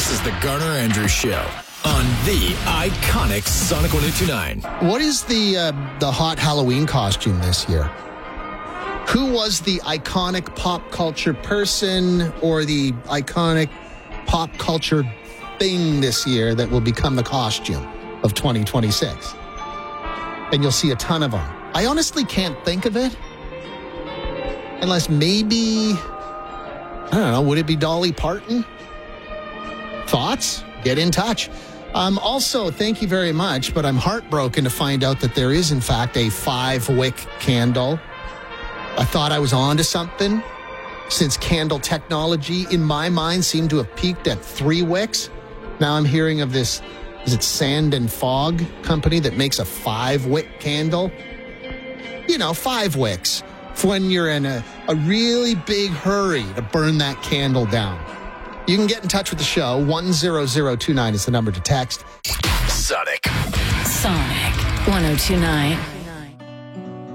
This is the Garner Andrews Show on the iconic Sonic 102.9. What is the hot Halloween costume this year? Who was the iconic pop culture person or the iconic pop culture thing this year that will become the costume of 2026? And you'll see a ton of them. I honestly can't think of it. Unless maybe, I don't know, would it be Dolly Parton? Thoughts? Get in touch. Also, thank you very much, but I'm heartbroken to find out that there is, in fact, a 5-wick candle. I thought I was on to something since candle technology, in my mind, seemed to have peaked at 3 wicks. Now I'm hearing of this, is it Sand and Fog company that makes a 5-wick candle? You know, 5 wicks for when you're in a really big hurry to burn that candle down. You can get in touch with the show. 10029 is the number to text. Sonic 102.9.